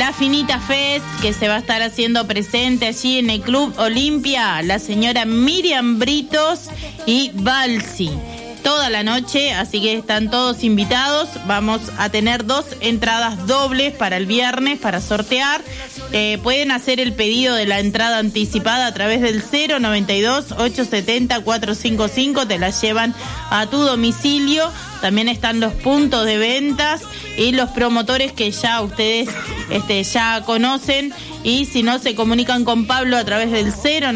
La Finita Fest, que se va a estar haciendo presente allí en el Club Olimpia, la señora Miriam Britos y Balsi. Toda la noche, así que están todos invitados. Vamos a tener 2 entradas dobles para el viernes para sortear. Pueden hacer el pedido de la entrada anticipada a través del 092-870-455. Te la llevan a tu domicilio. También están los puntos de ventas y los promotores que ya ustedes ya conocen. Y si no, se comunican con Pablo a través del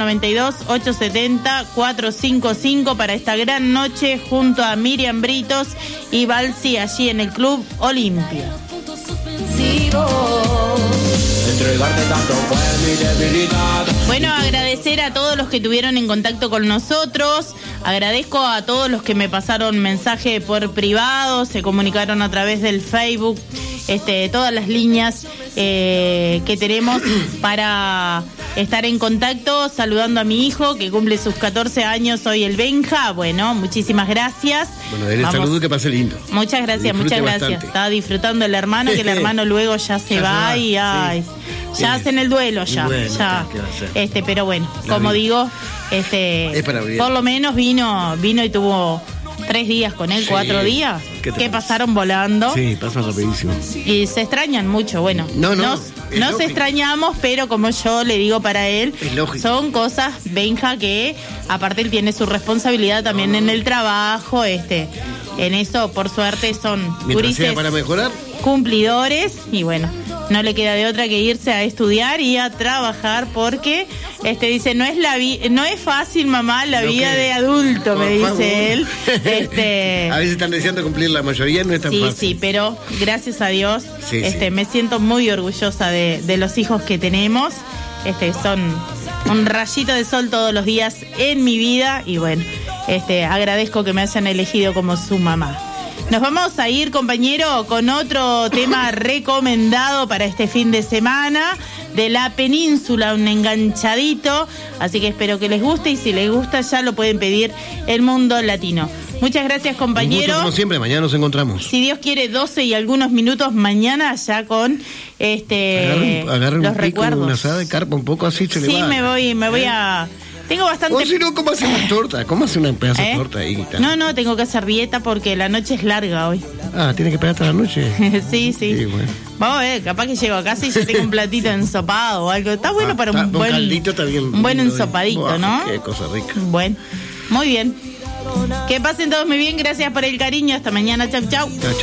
092-870-455 para esta gran noche junto a Miriam Britos y Balsi allí en el Club Olimpia. Bueno, agradecer a todos los que estuvieron en contacto con nosotros. Agradezco a todos los que me pasaron mensaje por privado, se comunicaron a través del Facebook, todas las líneas que tenemos para estar en contacto, saludando a mi hijo que cumple sus 14 años hoy, el Benja. Bueno, muchísimas gracias. Bueno, dale saludo, que pase lindo. Muchas gracias, muchas gracias. Bastante. Estaba disfrutando el hermano, que el hermano luego ya se va y ay, sí. Ya hacen el duelo ya. Bueno, ya. Pero bueno, como digo, por lo menos vino y tuvo 3 días con él, 4 días, que pasaron volando. Sí, pasan rapidísimo. Y se extrañan mucho, bueno. Nos extrañamos, pero como yo le digo para él, son cosas, Benja, que aparte él tiene su responsabilidad también en el trabajo, en eso, por suerte, son gurises para mejorar, cumplidores, y bueno, no le queda de otra que irse a estudiar y a trabajar, porque dice, no es fácil, mamá, la vida de adulto, me dice él. A veces están deseando cumplir la mayoría, no es tan fácil. Sí, pero gracias a Dios, me siento muy orgullosa de los hijos que tenemos. Son un rayito de sol todos los días en mi vida, y bueno, agradezco que me hayan elegido como su mamá. Nos vamos a ir, compañero, con otro tema recomendado para este fin de semana, de la península, un enganchadito, así que espero que les guste, y si les gusta ya lo pueden pedir El Mundo Latino. Muchas gracias, compañero. Un gusto, como siempre, mañana nos encontramos. Si Dios quiere, 12 y algunos minutos mañana ya con agarren los un recuerdos. Una asada de carpa un poco así, se le va. Sí, me voy a... Tengo bastante... O si no, ¿cómo hace una torta? ¿Cómo hace una pedazo de torta ahí? No, tengo que hacer dieta porque la noche es larga hoy. Ah, ¿tiene que esperar hasta la noche? Sí. Bueno. Vamos a ver, capaz que llego a casa y ya tengo un platito ensopado o algo. Está bueno para un buen caldito, está bien, un buen ensopadito, ¿no? Qué cosa rica. Bueno, muy bien. Que pasen todos muy bien, gracias por el cariño. Hasta mañana, chau.